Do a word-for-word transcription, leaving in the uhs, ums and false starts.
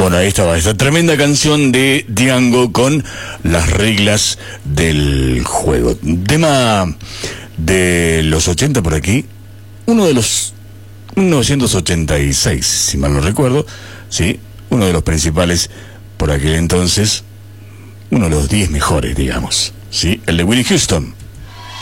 Bueno, ahí estaba esta tremenda canción de Django con las reglas del juego. Tema de los ochenta por aquí, uno de los mil novecientos ochenta y seis, si mal no recuerdo, sí, uno de los principales por aquel entonces, uno de los diez mejores, digamos, sí, el de Whitney Houston.